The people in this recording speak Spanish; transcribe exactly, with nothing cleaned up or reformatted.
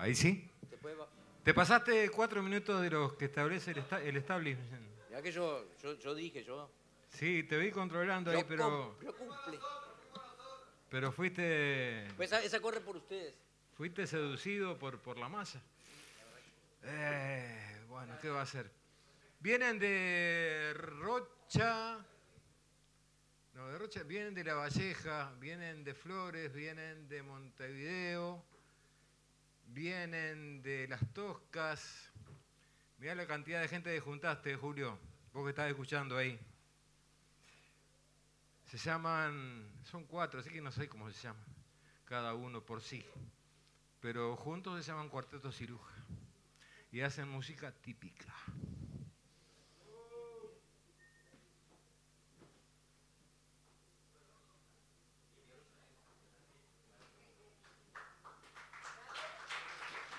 Ahí sí. ¿Se puede ba- Te pasaste cuatro minutos de los que establece el, esta- el establishment. Mirá que yo, yo, yo dije, yo. Sí, te vi controlando ahí, Yo, pero, cum- yo cumple. pero fuiste, Pues esa, esa corre por ustedes. fuiste seducido por, por la masa. Eh, bueno, ¿qué va a hacer? Vienen de Rocha, no, de Rocha, vienen de La Valleja, vienen de Flores, vienen de Montevideo, vienen de Las Toscas. Mirá la cantidad de gente que juntaste, Julio, vos que estás escuchando ahí. Se llaman, son cuatro, así que no sé cómo se llaman, cada uno por sí. Pero juntos se llaman Cuarteto Ciruja y hacen música típica.